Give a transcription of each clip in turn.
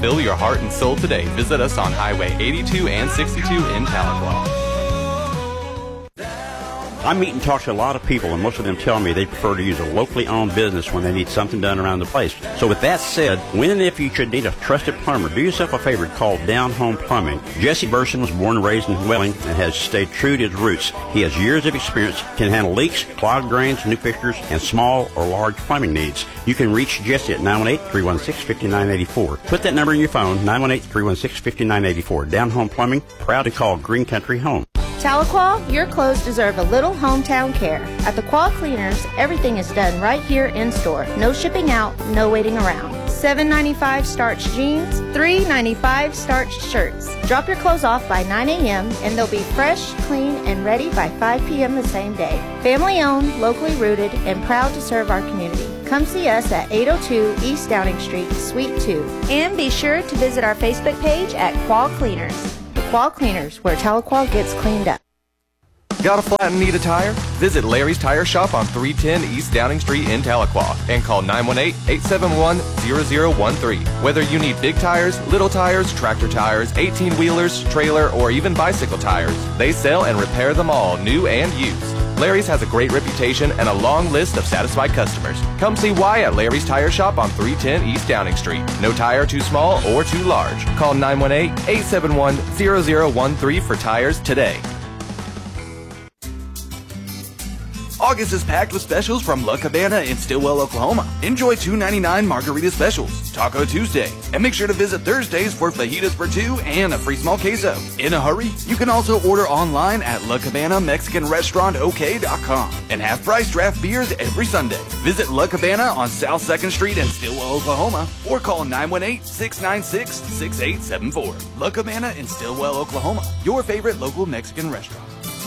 fulfill your heart and soul today. Visit us on Highway 82 and 62 in Tahlequah. I meet and talk to a lot of people, and most of them tell me they prefer to use a locally owned business when they need something done around the place. So with that said, when and if you should need a trusted plumber, do yourself a favor, call Down Home Plumbing. Jesse Burson was born and raised in Welling and has stayed true to his roots. He has years of experience, can handle leaks, clogged drains, new fixtures, and small or large plumbing needs. You can reach Jesse at 918-316-5984. Put that number in your phone, 918-316-5984. Down Home Plumbing, proud to call Green Country home. Tahlequah, your clothes deserve a little hometown care. At the Quah Cleaners, everything is done right here in store. No shipping out, no waiting around. $7.95 starched jeans, $3.95 starched shirts. Drop your clothes off by 9 a.m. and they'll be fresh, clean, and ready by 5 p.m. the same day. Family owned, locally rooted, and proud to serve our community. Come see us at 802 East Downing Street, Suite 2. And be sure to visit our Facebook page at Quah Cleaners. Quah Cleaners, where Tahlequah gets cleaned up. Got a flat and need a tire? Visit Larry's Tire Shop on 310 East Downing Street in Tahlequah and call 918-871-0013. Whether you need big tires, little tires, tractor tires, 18-wheelers, trailer, or even bicycle tires, they sell and repair them all, new and used. Larry's has a great reputation and a long list of satisfied customers. Come see why at Larry's Tire Shop on 310 East Downing Street. No tire too small or too large. Call 918-871-0013 for tires today. August is packed with specials from La Cabana in Stillwell, Oklahoma. Enjoy $2.99 margarita specials, Taco Tuesday, and make sure to visit Thursdays for fajitas for $2 and a free small queso. In a hurry? You can also order online at LaCabanaMexicanRestaurantOK.com and have price draft beers every Sunday. Visit La Cabana on South 2nd Street in Stillwell, Oklahoma, or call 918-696-6874. La Cabana in Stillwell, Oklahoma, your favorite local Mexican restaurant.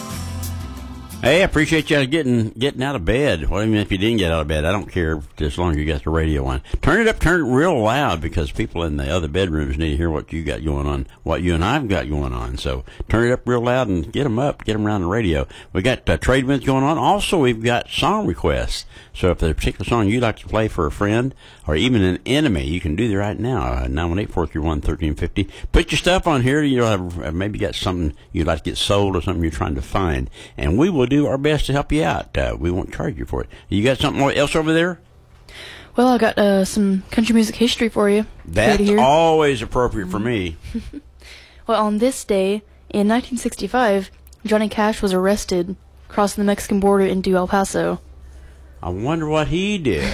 Hey, I appreciate you getting out of bed. Well, even if you didn't get out of bed, I don't care as long as you got the radio on. Turn it up, turn it real loud, because people in the other bedrooms need to hear what you got going on, what you and I've got going on. So turn it up real loud and get them up, get them around the radio. We got trade winds going on. Also, we've got song requests. So if there's a particular song you'd like to play for a friend or even an enemy, you can do that right now. 918-431-1350. Put your stuff on here. You'll have maybe got something you'd like to get sold or something you're trying to find, and we will do our best to help you out. We won't charge you for it. You got something else over there? Well, I got some country music history for you. That's always appropriate for me. Well, on this day, in 1965, Johnny Cash was arrested crossing the Mexican border into El Paso. I wonder what he did.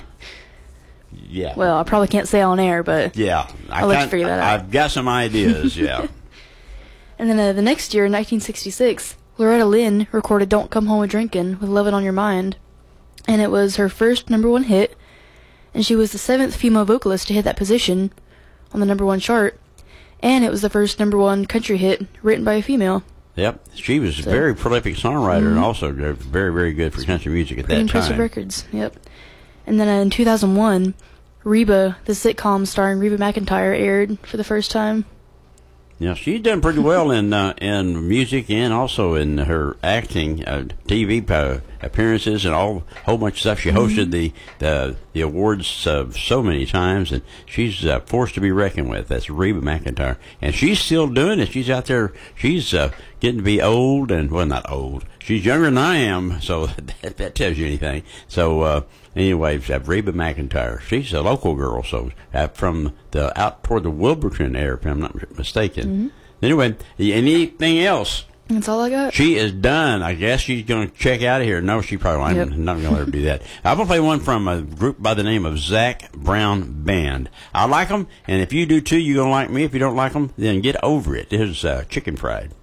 Yeah. Well, I probably can't say on air, but yeah, I'll let you figure that out. I've got some ideas, yeah. And then the next year, in 1966, Loretta Lynn recorded Don't Come Home A-Drinkin' with Lovin' on Your Mind. And it was her first #1 hit, and she was the 7th female vocalist to hit that position on the #1 chart. And it was the first #1 country hit written by a female. Yep, she was a very prolific songwriter and also very, very good for country music at that time. Impressive records, yep. And then in 2001, Reba, the sitcom starring Reba McEntire, aired for the first time. Yeah, she's done pretty well in music and also in her acting, TV appearances, and a whole bunch of stuff. She hosted the awards so many times, and she's a force to be reckoned with. That's Reba McEntire, and she's still doing it. She's out there. She's getting to be old, and well, not old. She's younger than I am, so that tells you anything. So anyway, Reba McEntire. She's a local girl, so from out toward the Wilburton area, if I'm not mistaken. Anyway, anything else? That's all I got. She is done. I guess she's going to check out of here. No, she probably won't. I'm not going to let her do that. I'm going to play one from a group by the name of Zac Brown Band. I like them, and if you do too, you're going to like me. If you don't like them, then get over it. This is Chicken Fried.